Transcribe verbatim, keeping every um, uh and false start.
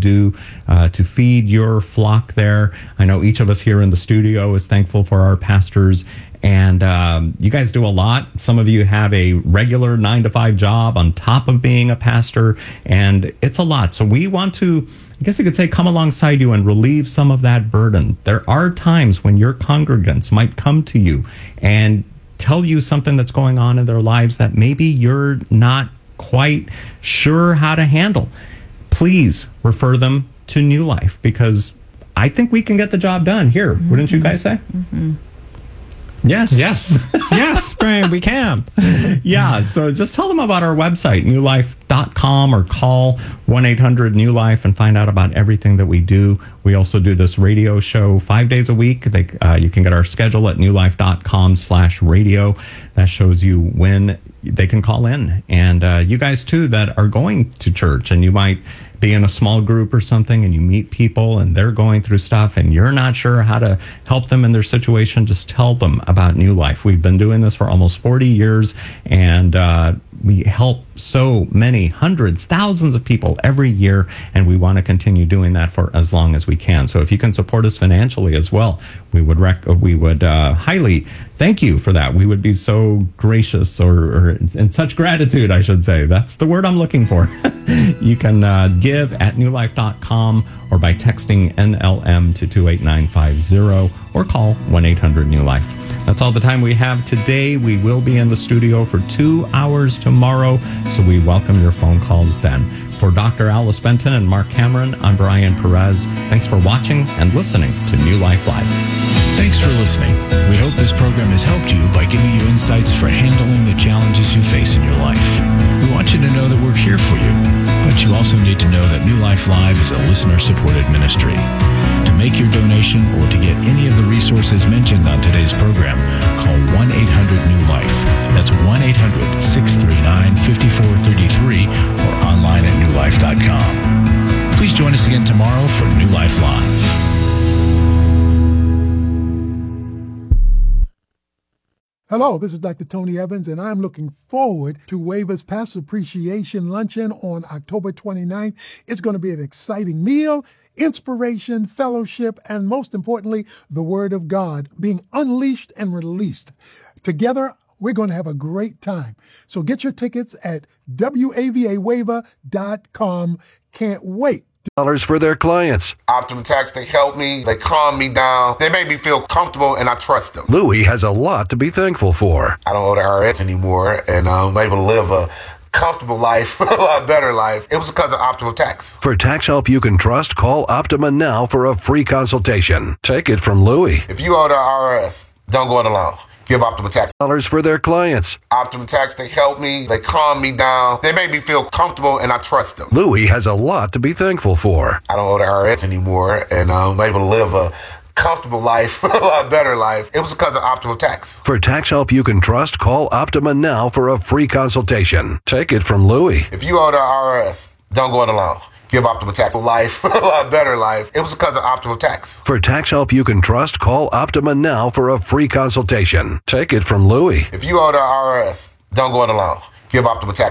do uh, to feed your flock there. I know each of us here in the studio is thankful for our pastors. And um, you guys do a lot. Some of you have a regular nine to five job on top of being a pastor, and it's a lot. So we want to, I guess you could say, come alongside you and relieve some of that burden. There are times when your congregants might come to you and tell you something that's going on in their lives that maybe you're not quite sure how to handle. Please refer them to New Life, because I think we can get the job done here. Mm-hmm. Wouldn't you guys say? Mm-hmm. Yes. Yes. Yes, Brian, we can. Yeah. So just tell them about our website, new life dot com, or call one eight hundred new life and find out about everything that we do. We also do this radio show five days a week. They, uh, you can get our schedule at new life dot com slash radio. That shows you when they can call in. And uh, you guys, too, that are going to church, and you might be in a small group or something, and you meet people and they're going through stuff and you're not sure how to help them in their situation, just tell them about New Life. We've been doing this for almost forty years, and uh, we help so many hundreds, thousands of people every year, and we want to continue doing that for as long as we can. So if you can support us financially as well, we would rec- we would uh, highly thank you for that. We would be so gracious, or, or in such gratitude, I should say. That's the word I'm looking for. You can uh, give at new life dot com, or by texting N L M to two eight nine five zero, or call one eight hundred new life. That's all the time we have today. We will be in the studio for two hours tomorrow, so we welcome your phone calls then. For Doctor Alice Benton and Mark Cameron, I'm Brian Perez. Thanks for watching and listening to New Life Live. Thanks for listening. We hope this program has helped you by giving you insights for handling the challenges you face in your life. We want you to know that we're here for you, but you also need to know that New Life Live is a listener-supported ministry. To make your donation or to get any of the resources mentioned on today's program, call one eight hundred new life. That's one eight hundred, six three nine, five four three three, or online at new life dot com. Please join us again tomorrow for New Life Live. Hello, this is Doctor Tony Evans, and I'm looking forward to Waver's Pastor Appreciation Luncheon on October twenty-ninth. It's going to be an exciting meal, inspiration, fellowship, and most importantly, the Word of God being unleashed and released. Together, we're going to have a great time. So get your tickets at wava waiver dot com. Can't wait. Dollars for their clients. Optimum Tax, they help me, they calm me down, they make me feel comfortable, and I trust them. Louis has a lot to be thankful for. I don't owe the I R S anymore, and I'm able to live a comfortable life, a lot better life. It was because of Optimum Tax. For tax help you can trust, call Optima now for a free consultation. Take it from Louis. If you owe the I R S, don't go it alone. Give Optimum Tax. Dollars for their clients. Optimum Tax, they help me, they calm me down, they make me feel comfortable, and I trust them. Louis has a lot to be thankful for. I don't owe the I R S anymore, and I'm able to live a comfortable life, a lot better life. It was because of Optimum Tax. For tax help you can trust, call Optima now for a free consultation. Take it from Louis. If you owe the I R S, don't go it alone. Give Optimum Tax a life, a lot better life. It was because of Optimum Tax. For tax help you can trust, call Optima now for a free consultation. Take it from Louis. If you owe the I R S, don't go it alone. Give Optimum Tax.